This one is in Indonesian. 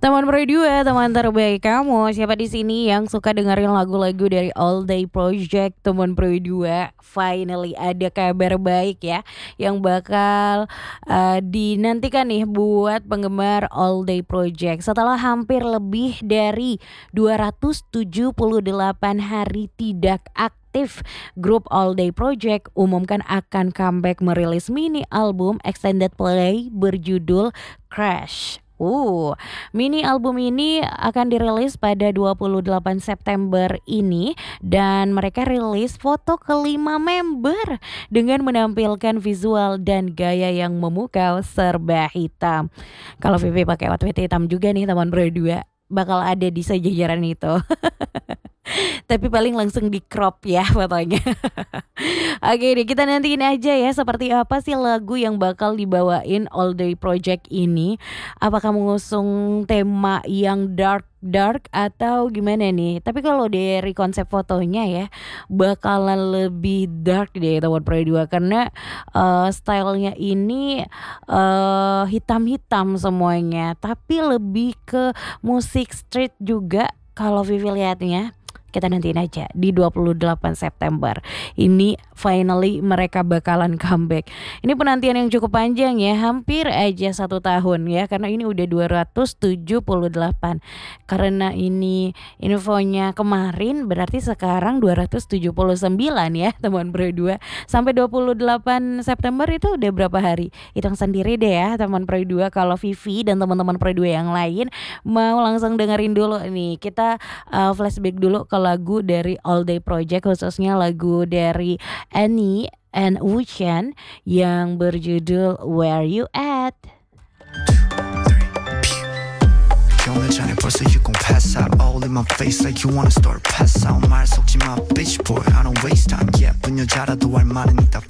Teman Pro 2, teman terbaik kamu. Siapa di sini yang suka dengerin lagu-lagu dari All Day Project? Teman Pro 2, finally ada kabar baik ya yang bakal dinantikan nih buat penggemar All Day Project. Setelah hampir lebih dari 278 hari tidak aktif, grup All Day Project umumkan akan comeback merilis mini album extended play berjudul Crash. Mini album ini akan dirilis pada 28 September ini dan mereka rilis foto kelima member dengan menampilkan visual dan gaya yang memukau serba hitam. Kalau Vivi pakai outfit hitam juga nih teman berdua, bakal ada di sejajaran itu. Tapi paling langsung di crop ya fotonya. Oke deh, kita nantiin aja ya seperti apa sih lagu yang bakal dibawain All Day Project ini. Apakah mengusung tema yang dark atau gimana nih? Tapi kalau dari konsep fotonya ya bakalan lebih dark deh teman Pro 2 karena stylenya ini hitam-hitam semuanya, tapi lebih ke musik street juga kalau Vivi lihatnya. Kita nantiin aja di 28 September. Ini finally mereka bakalan comeback. Ini penantian yang cukup panjang ya, hampir aja 1 tahun ya, karena ini udah 278. Karena ini infonya kemarin, berarti sekarang 279 ya teman Pro 2. Sampai 28 September itu udah berapa hari? Hitung sendiri deh ya teman Pro 2. Kalau Vivi dan teman-teman Pro 2 yang lain mau langsung dengerin dulu nih. Kita flashback dulu ke lagu dari All Day Project, khususnya lagu dari Annie and Wuchen yang berjudul Where You At. 오늘 자네 벌써 you gon' pass out all in my face like you wanna start pass out 말 섞지 마 bitch boy I don't waste time 예쁜 여자라도 할 말은 있다